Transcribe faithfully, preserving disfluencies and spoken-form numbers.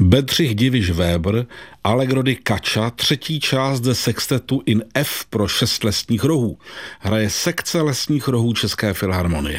Bedřich Diviš Weber, Allegro di Caccia, třetí část ze sextetu in F pro šest lesních rohů. Hraje sekce lesních rohů České filharmonie.